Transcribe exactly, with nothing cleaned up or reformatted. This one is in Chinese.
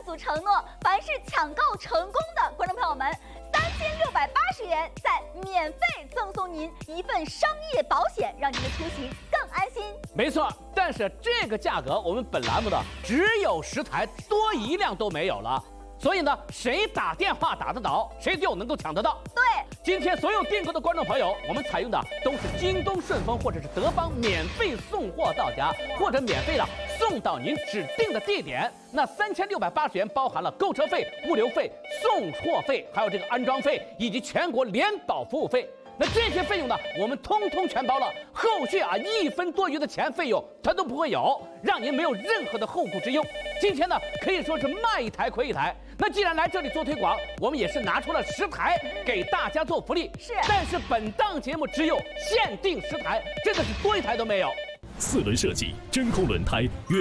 祖承诺，凡是抢购成功的观众朋友们，三千六百八十元再免费赠送您一份商业保险，让您的出行更安心。 没错，但是这个价格我们本栏目的只有十台，多一辆都没有了。所以呢，谁打电话打得到，谁就能够抢得到。 对， 今天所有订购的观众朋友，我们采用的都是京东顺丰或者是德邦免费送货到家，或者免费的送到您指定的地点。那三千六百八十元包含了购车费、物流费、送货费，还有这个安装费以及全国联保服务费。那这些费用呢，我们通通全包了，后续啊一分多余的钱费用它都不会有，让您没有任何的后顾之忧。今天呢，可以说是卖一台亏一台。那既然来这里做推广，我们也是拿出了十台给大家做福利。 是， 但是本档节目只有限定十台，真的是多一台都没有。 四轮设计，真空轮胎。